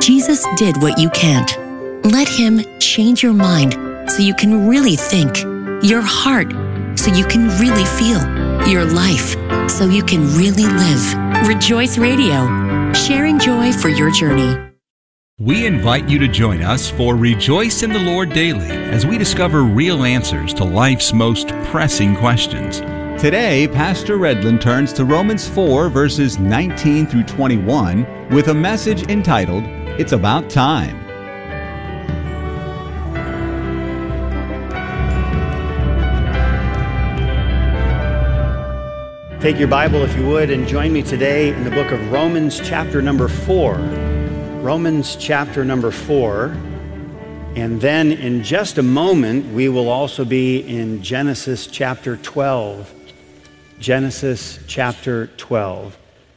Jesus did what you can't. Let him change your mind so you can really think, your heart so you can really feel, your life so you can really live. Rejoice Radio, sharing joy for your journey. We invite you to join us for Rejoice in the Lord Daily as we discover real answers to life's most pressing questions. Today, Pastor Redland turns to Romans 4, verses 19 through 21 with a message entitled, It's About Time. Take your Bible, if you would, and join me today in the book of Romans chapter number 4. Romans chapter number 4. And then in just a moment, we will also be in Genesis chapter 12. Genesis chapter 12.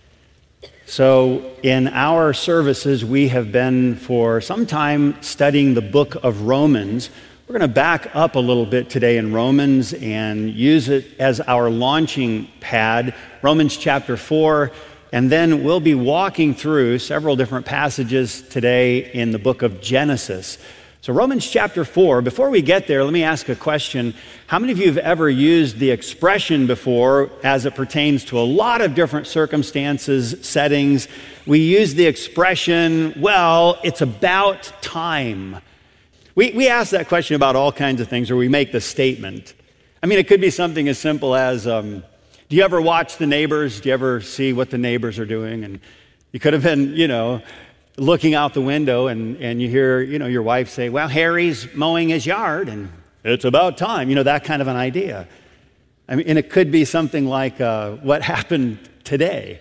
So in our services, we have been for some time studying the book of Romans. We're going to back up a little bit today in Romans and use it as our launching pad, Romans chapter 4, and then we'll be walking through several different passages today in the book of Genesis. So Romans chapter 4, before we get there, let me ask a question. How many of you have ever used the expression before as it pertains to a lot of different circumstances, settings? We use the expression, well, it's about time. We ask that question about all kinds of things, or we make the statement. I mean, it could be something as simple as, do you ever watch The Neighbors? Do you ever see what the neighbors are doing? And you could have been, looking out the window and you hear, your wife say, well, Harry's mowing his yard and it's about time, that kind of an idea. I mean, and it could be something like what happened today.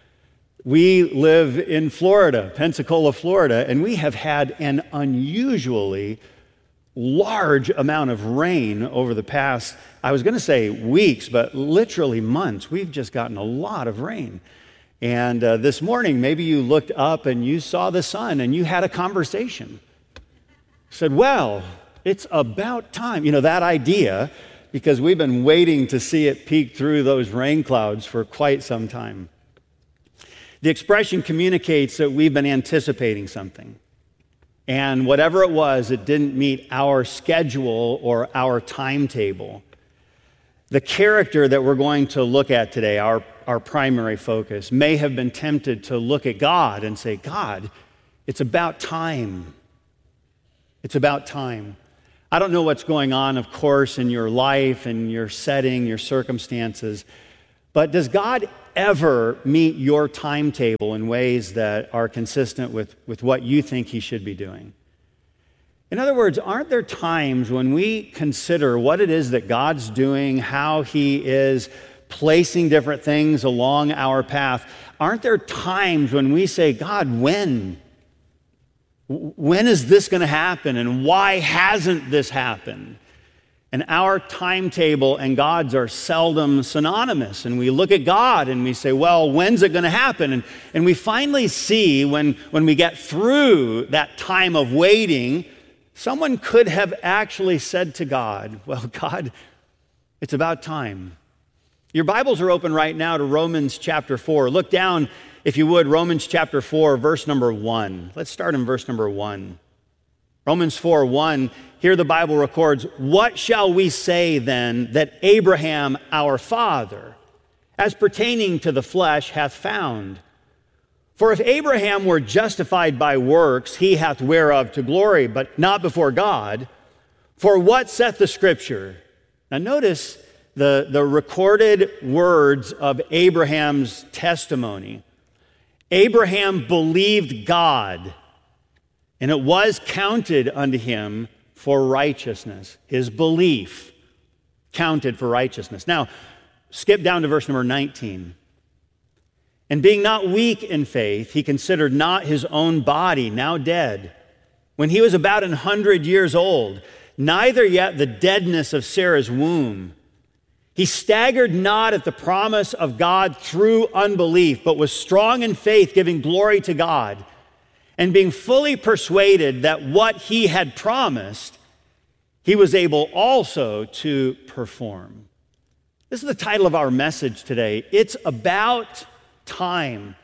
We live in Florida, Pensacola, Florida, and we have had an unusually large amount of rain over the past, I was going to say weeks, but literally months. We've just gotten a lot of rain. And this morning, maybe you looked up and you saw the sun and you had a conversation. Said, well, it's about time. That idea, because we've been waiting to see it peek through those rain clouds for quite some time. The expression communicates that we've been anticipating something. And whatever it was, it didn't meet our schedule or our timetable. The character that we're going to look at today, our primary focus, may have been tempted to look at God and say, God, it's about time. It's about time. I don't know what's going on, of course, in your life and your setting, your circumstances, but does God ever meet your timetable in ways that are consistent with what you think he should be doing? In other words, aren't there times when we consider what it is that God's doing, how he is placing different things along our path? Aren't there times when we say, God, when? When is this going to happen? And why hasn't this happened? And our timetable and God's are seldom synonymous. And we look at God and we say, well, when's it going to happen? And we finally see when we get through that time of waiting, someone could have actually said to God, well, God, it's about time. Your Bibles are open right now to Romans chapter 4. Look down, if you would, Romans chapter 4, verse number 1. Let's start in verse number 1. Romans 4:1, here the Bible records, what shall we say then that Abraham our father, as pertaining to the flesh, hath found? For if Abraham were justified by works, he hath whereof to glory, but not before God. For what saith the Scripture? Now notice the recorded words of Abraham's testimony. Abraham believed God, and it was counted unto him for righteousness. His belief counted for righteousness. Now, skip down to verse number 19. And being not weak in faith, he considered not his own body now dead, when he was about 100 years old, neither yet the deadness of Sarah's womb. He staggered not at the promise of God through unbelief, but was strong in faith, giving glory to God, and being fully persuaded that what he had promised, he was able also to perform. This is the title of our message today. It's about time.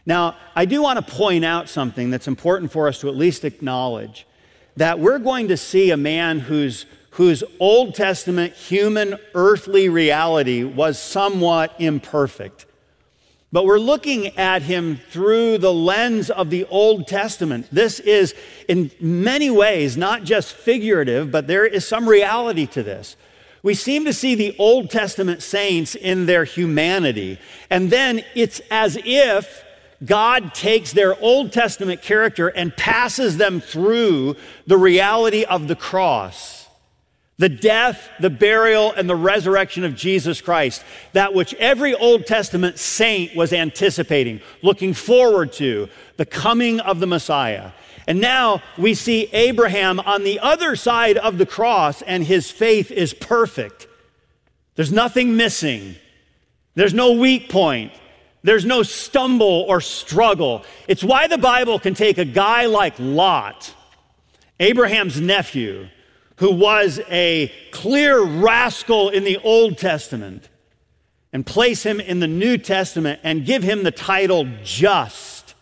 Now, I do want to point out something that's important for us to at least acknowledge, that we're going to see a man whose Old Testament human earthly reality was somewhat imperfect. But we're looking at him through the lens of the Old Testament. This is in many ways not just figurative, but there is some reality to this. We seem to see the Old Testament saints in their humanity, and then it's as if God takes their Old Testament character and passes them through the reality of the cross, the death, the burial, and the resurrection of Jesus Christ, that which every Old Testament saint was anticipating, looking forward to, the coming of the Messiah. And now we see Abraham on the other side of the cross, and his faith is perfect. There's nothing missing. There's no weak point. There's no stumble or struggle. It's why the Bible can take a guy like Lot, Abraham's nephew, who was a clear rascal in the Old Testament, and place him in the New Testament and give him the title Just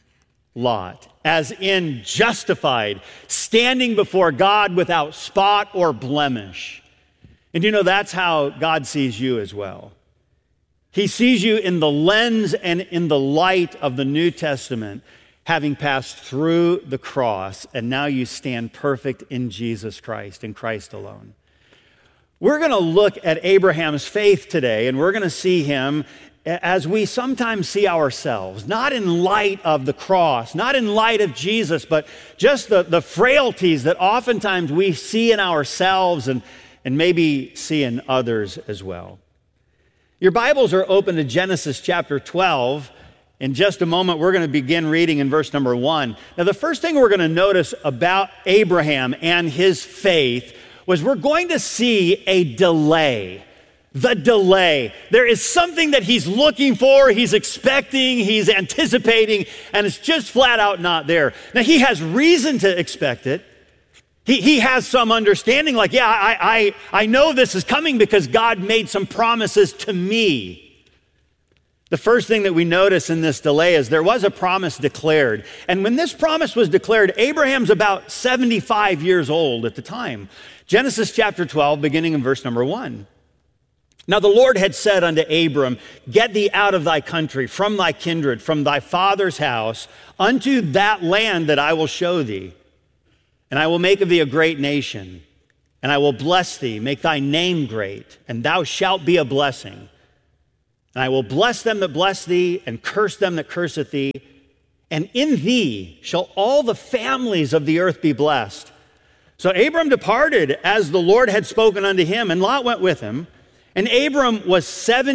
Lot, as in justified, standing before God without spot or blemish. And you know, that's how God sees you as well. He sees you in the lens and in the light of the New Testament, having passed through the cross, and now you stand perfect in Jesus Christ, in Christ alone. We're going to look at Abraham's faith today, and we're going to see him as we sometimes see ourselves, not in light of the cross, not in light of Jesus, but just the frailties that oftentimes we see in ourselves and maybe see in others as well. Your Bibles are open to Genesis chapter 12. In just a moment, we're going to begin reading in verse number 1. Now, the first thing we're going to notice about Abraham and his faith was we're going to see a delay. The delay. There is something that he's looking for, he's expecting, he's anticipating, and it's just flat out not there. Now, he has reason to expect it. He has some understanding, like, yeah, I know this is coming because God made some promises to me. The first thing that we notice in this delay is there was a promise declared. And when this promise was declared, Abraham's about 75 years old at the time. Genesis chapter 12, beginning in verse number 1. Now the Lord had said unto Abram, get thee out of thy country, from thy kindred, from thy father's house, unto that land that I will show thee. And I will make of thee a great nation, and I will bless thee, make thy name great, and thou shalt be a blessing. And I will bless them that bless thee, and curse them that curseth thee. And in thee shall all the families of the earth be blessed. So Abram departed as the Lord had spoken unto him, and Lot went with him. And Abram was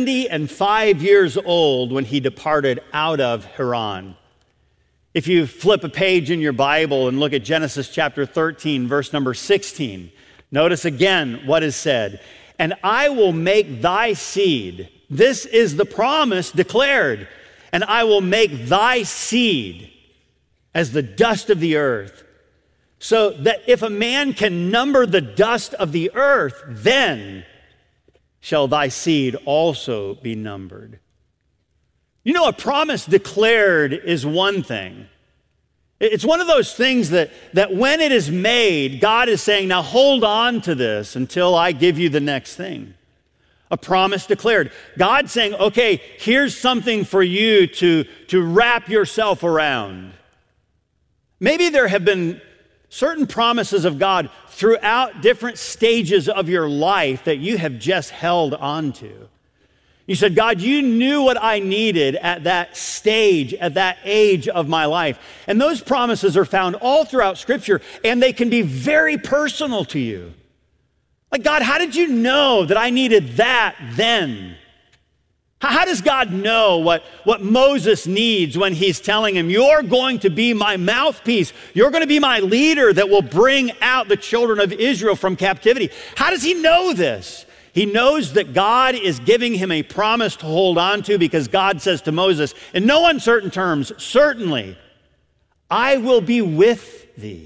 75 years old when he departed out of Haran. If you flip a page in your Bible and look at Genesis chapter 13, verse number 16, notice again what is said. And I will make thy seed, this is the promise declared, and I will make thy seed as the dust of the earth, so that if a man can number the dust of the earth, then shall thy seed also be numbered. You know, a promise declared is one thing. It's one of those things that when it is made, God is saying, now hold on to this until I give you the next thing. A promise declared. God saying, okay, here's something for you to wrap yourself around. Maybe there have been certain promises of God throughout different stages of your life that you have just held on to. You said, God, you knew what I needed at that stage, at that age of my life. And those promises are found all throughout Scripture, and they can be very personal to you. Like, God, how did you know that I needed that then? How does God know what Moses needs when he's telling him, you're going to be my mouthpiece. You're going to be my leader that will bring out the children of Israel from captivity. How does he know this? He knows that God is giving him a promise to hold on to, because God says to Moses, in no uncertain terms, certainly, I will be with thee.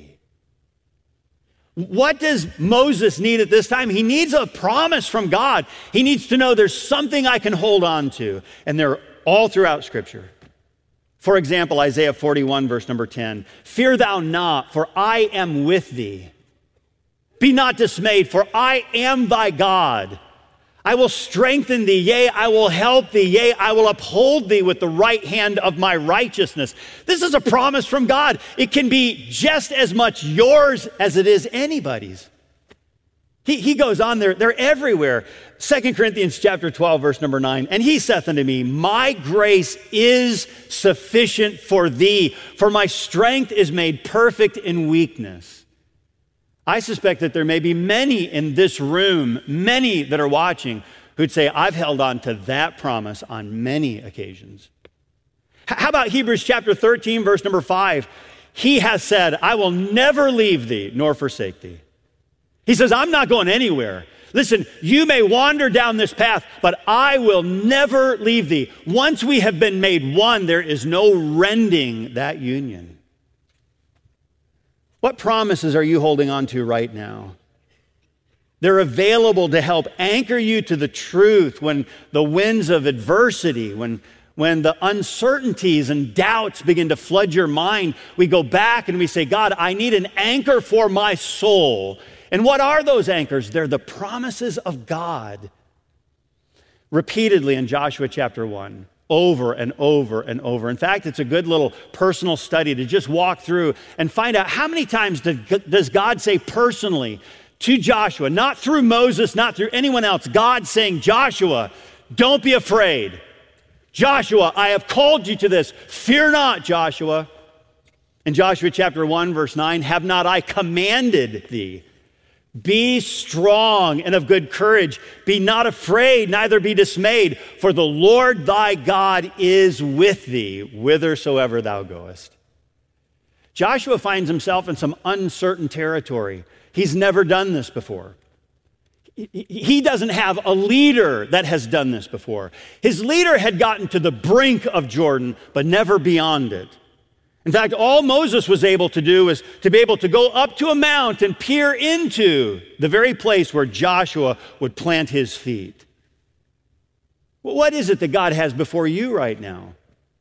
What does Moses need at this time? He needs a promise from God. He needs to know there's something I can hold on to. And they're all throughout Scripture. For example, Isaiah 41, verse number 10. Fear thou not, for I am with thee. Be not dismayed, for I am thy God. I will strengthen thee, yea, I will help thee, yea, I will uphold thee with the right hand of my righteousness. This is a promise from God. It can be just as much yours as it is anybody's. He goes on, they're everywhere. 2 Corinthians chapter 12, verse number 9. And he saith unto me, my grace is sufficient for thee, for my strength is made perfect in weakness. I suspect that there may be many in this room, many that are watching, who'd say, I've held on to that promise on many occasions. How about Hebrews chapter 13, verse number 5? He has said, I will never leave thee nor forsake thee. He says, I'm not going anywhere. Listen, you may wander down this path, but I will never leave thee. Once we have been made one, there is no rending that union. What promises are you holding on to right now? They're available to help anchor you to the truth when the winds of adversity, when the uncertainties and doubts begin to flood your mind. We go back and we say, God, I need an anchor for my soul. And what are those anchors? They're the promises of God. Repeatedly in Joshua chapter 1, over and over and over. In fact, it's a good little personal study to just walk through and find out how many times does God say personally to Joshua, not through Moses, not through anyone else, God saying, Joshua, don't be afraid. Joshua, I have called you to this. Fear not, Joshua. In Joshua chapter 1, verse 9, have not I commanded thee? Be strong and of good courage. Be not afraid, neither be dismayed, for the Lord thy God is with thee, whithersoever thou goest. Joshua finds himself in some uncertain territory. He's never done this before. He doesn't have a leader that has done this before. His leader had gotten to the brink of Jordan, but never beyond it. In fact, all Moses was able to do was to be able to go up to a mount and peer into the very place where Joshua would plant his feet. Well, what is it that God has before you right now?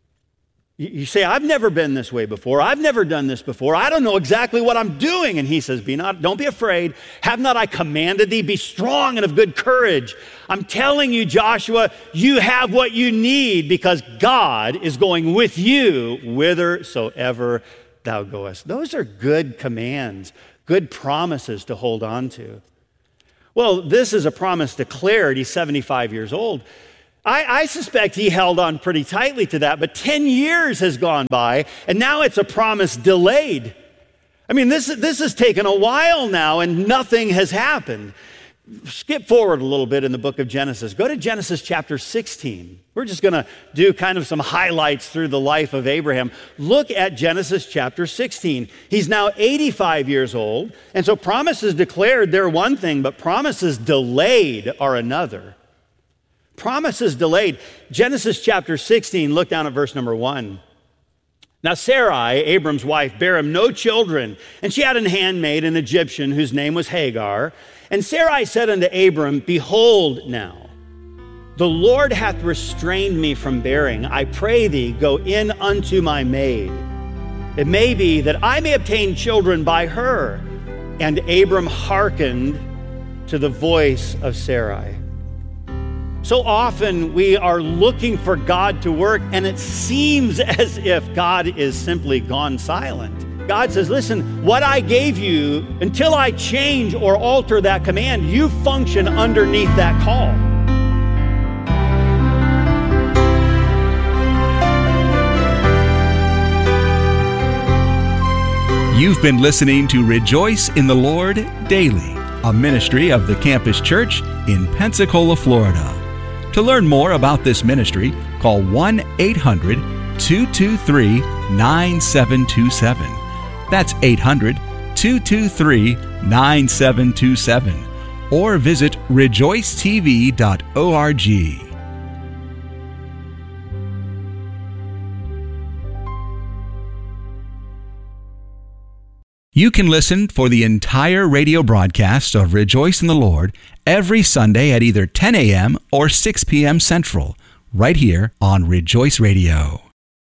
You say, I've never been this way before. I've never done this before. I don't know exactly what I'm doing. And he says, don't be afraid. Have not I commanded thee? Be strong and of good courage. I'm telling you, Joshua, you have what you need because God is going with you whithersoever thou goest. Those are good commands, good promises to hold on to. Well, this is a promise declared. He's 75 years old. I suspect he held on pretty tightly to that, but 10 years has gone by, and now it's a promise delayed. I mean, this has taken a while now, and nothing has happened. Skip forward a little bit in the book of Genesis. Go to Genesis chapter 16. We're just going to do kind of some highlights through the life of Abraham. Look at Genesis chapter 16. He's now 85 years old, and so promises declared, they're one thing, but promises delayed are another. Promises delayed. Genesis chapter 16, look down at verse number 1. Now Sarai, Abram's wife, bare him no children, and she had an handmaid, an Egyptian, whose name was Hagar. And Sarai said unto Abram, behold now, the Lord hath restrained me from bearing. I pray thee, go in unto my maid. It may be that I may obtain children by her. And Abram hearkened to the voice of Sarai. So often we are looking for God to work, and it seems as if God is simply gone silent. God says, listen, what I gave you, until I change or alter that command, you function underneath that call. You've been listening to Rejoice in the Lord Daily, a ministry of the Campus Church in Pensacola, Florida. To learn more about this ministry, call 1-800-223-9727. That's 800-223-9727. Or visit rejoicetv.org. You can listen for the entire radio broadcast of Rejoice in the Lord every Sunday at either 10 a.m. or 6 p.m. Central, right here on Rejoice Radio.